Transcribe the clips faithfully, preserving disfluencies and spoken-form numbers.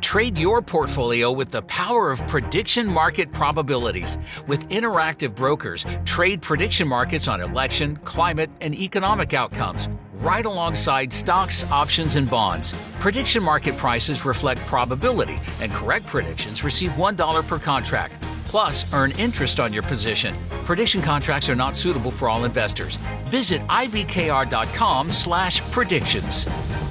Trade your portfolio with the power of prediction market probabilities. With interactive brokers, trade prediction markets on election, climate, and economic outcomes, right alongside stocks, options, and bonds. Prediction market prices reflect probability, and correct predictions receive one dollar per contract. Plus, earn interest on your position. Prediction contracts are not suitable for all investors. Visit ibkr.com slash predictions.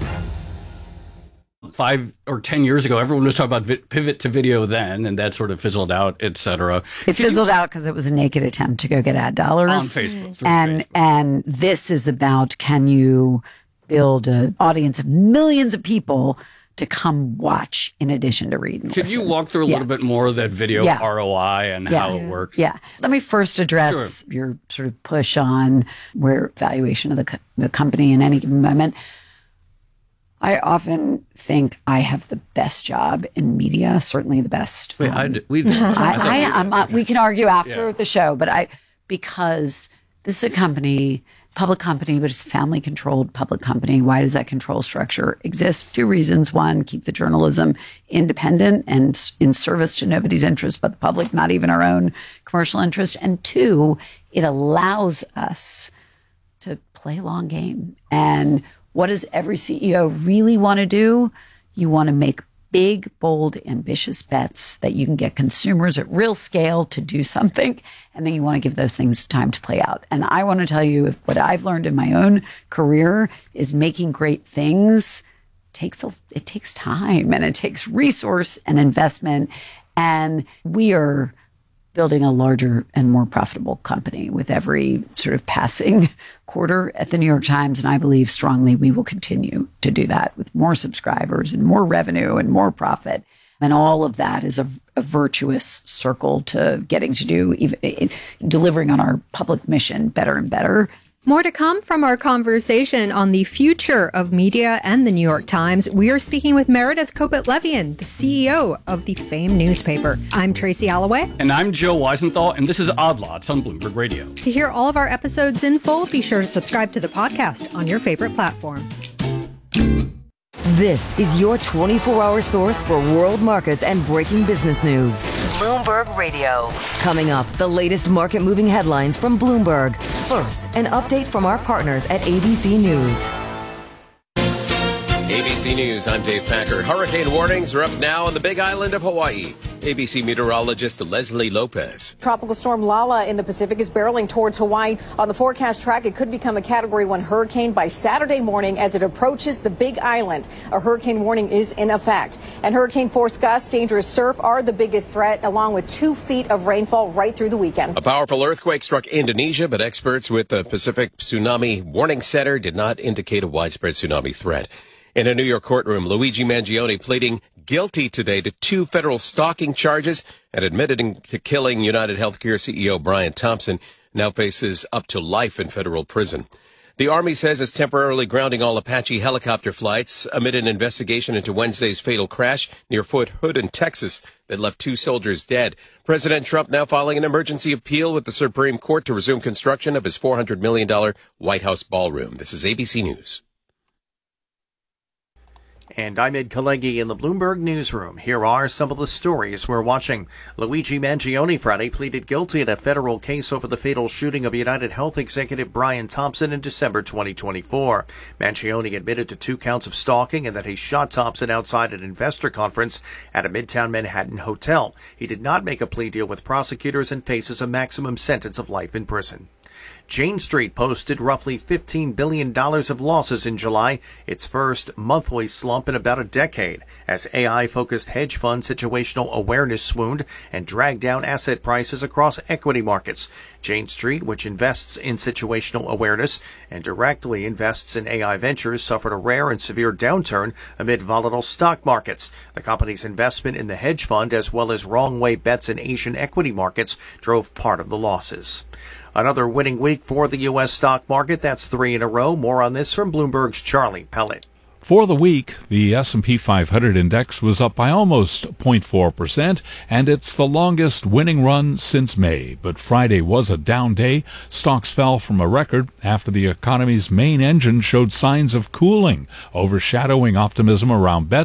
Five or ten years ago, everyone was talking about vi- pivot to video then, and that sort of fizzled out, et cetera. It fizzled you, out because it was a naked attempt to go get ad dollars. On Facebook. And, Facebook. and this is about, can you build an audience of millions of people to come watch in addition to read and Could listen. you walk through a yeah. little bit more of that video yeah. R O I and yeah. how it works? Yeah. Let me first address sure. your sort of push on where valuation of the, co- the company in any given moment. I often think I have the best job in media, certainly the best. Wait, um, I d- we did. I, I, I I'm not, we can argue after Yeah. the show, but I, because this is a company, public company, but it's a family controlled public company. Why does that control structure exist? Two reasons. One, keep the journalism independent and in service to nobody's interest but the public, not even our own commercial interest. And two, it allows us to play a long game. And what does every C E O really want to do? You want to make big, bold, ambitious bets that you can get consumers at real scale to do something. And then you want to give those things time to play out. And I want to tell you, if what I've learned in my own career is making great things takes a, it takes time and it takes resource and investment. And we are building a larger and more profitable company with every sort of passing quarter at the New York Times. And I believe strongly we will continue to do that with more subscribers and more revenue and more profit. And all of that is a, a virtuous circle to getting to do, even delivering on our public mission better and better. More to come from our conversation on the future of media and the New York Times. We are speaking with Meredith Kopit Levien, the C E O of the famed newspaper. I'm Tracy Alloway. And I'm Joe Weisenthal, and this is Odd Lots on Bloomberg Radio. To hear all of our episodes in full, be sure to subscribe to the podcast on your favorite platform. This is your twenty-four hour source for world markets and breaking business news. Bloomberg Radio. Coming up, the latest market-moving headlines from Bloomberg. First, an update from our partners at A B C News. A B C News, I'm Dave Packer. Hurricane warnings are up now on the Big Island of Hawaii. A B C meteorologist Leslie Lopez. Tropical storm Lala in the Pacific is barreling towards Hawaii. On the forecast track, it could become a Category one hurricane by Saturday morning as it approaches the Big Island. A hurricane warning is in effect. And hurricane force gusts, dangerous surf are the biggest threat, along with two feet of rainfall right through the weekend. A powerful earthquake struck Indonesia, but experts with the Pacific Tsunami Warning Center did not indicate a widespread tsunami threat. In a New York courtroom, Luigi Mangione pleading guilty today to two federal stalking charges and admitting to killing United Healthcare C E O Brian Thompson, now faces up to life in federal prison. The Army says it's temporarily grounding all Apache helicopter flights amid an investigation into Wednesday's fatal crash near Fort Hood in Texas that left two soldiers dead. President Trump now filing an emergency appeal with the Supreme Court to resume construction of his four hundred million dollars White House ballroom. This is A B C News. And I'm Ed Kalegi in the Bloomberg Newsroom. Here are some of the stories we're watching. Luigi Mangione Friday pleaded guilty in a federal case over the fatal shooting of United Health executive Brian Thompson in December twenty twenty-four. Mangione admitted to two counts of stalking and that he shot Thompson outside an investor conference at a Midtown Manhattan hotel. He did not make a plea deal with prosecutors and faces a maximum sentence of life in prison. Jane Street posted roughly fifteen billion dollars of losses in July, its first monthly slump in about a decade, as A I-focused hedge fund situational awareness swooned and dragged down asset prices across equity markets. Jane Street, which invests in situational awareness and directly invests in A I ventures, suffered a rare and severe downturn amid volatile stock markets. The company's investment in the hedge fund, as well as wrong-way bets in Asian equity markets, drove part of the losses. Another winning week for the U S stock market. That's three in a row. More on this from Bloomberg's Charlie Pellet. For the week, the S and P five hundred index was up by almost zero point four percent, and it's the longest winning run since May. But Friday was a down day. Stocks fell from a record after the economy's main engine showed signs of cooling, overshadowing optimism around bet